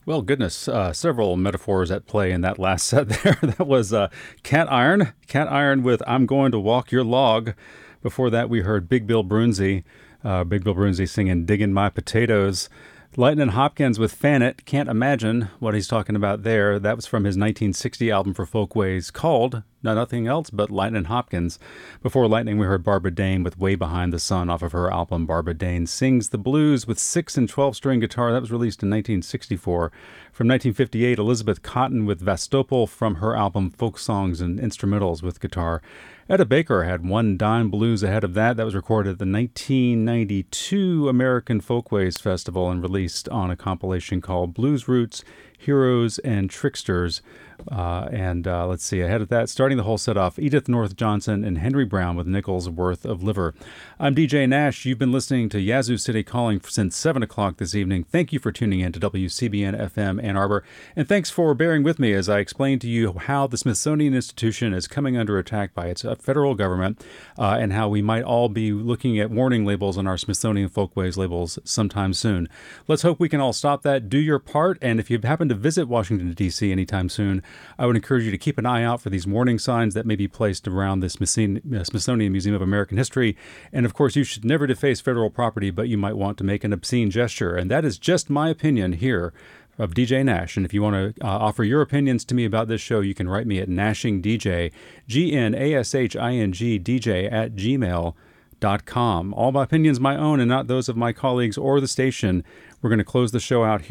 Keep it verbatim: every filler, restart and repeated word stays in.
Well, goodness, uh, several metaphors at play in that last set there. That was uh, Cat Iron, Cat Iron with I'm Going to Walk Your Log. Before that, we heard Big Bill Broonzy, uh, Big Bill Broonzy singing Diggin' My Potatoes. Lightnin' Hopkins with Fan It. Can't imagine what he's talking about there. That was from his nineteen sixty album for Folkways called no, nothing else but Lightnin' Hopkins. Before Lightning, we heard Barbara Dane with Way Behind the Sun off of her album Barbara Dane Sings the Blues with six and twelve string guitar. That was released in nineteen sixty-four. From nineteen fifty-eight, Elizabeth Cotton with Vastopol from her album Folk Songs and Instrumentals with guitar. Etta Baker had One Dime Blues ahead of that. That was recorded at the nineteen ninety-two American Folkways Festival and released on a compilation called Blues Roots, Heroes, and Tricksters. Uh, and uh, let's see, ahead of that, starting the whole set off, Edith North Johnson and Henry Brown with Nickels Worth of Liver. I'm D J Nash. You've been listening to Yazoo City Calling since seven o'clock this evening. Thank you for tuning in to W C B N F M Ann Arbor. And thanks for bearing with me as I explain to you how the Smithsonian Institution is coming under attack by its federal government uh, and how we might all be looking at warning labels on our Smithsonian Folkways labels sometime soon. Let's hope we can all stop that. Do your part. And if you happen to visit Washington, D C anytime soon, I would encourage you to keep an eye out for these warning signs that may be placed around the Smithsonian Museum of American History. And of course, you should never deface federal property, but you might want to make an obscene gesture. And that is just my opinion here of D J Nash. And if you want to uh, offer your opinions to me about this show, you can write me at nashingdj, G N A S H I N G D J at gmail dot com. All my opinions my own and not those of my colleagues or the station. We're going to close the show out here.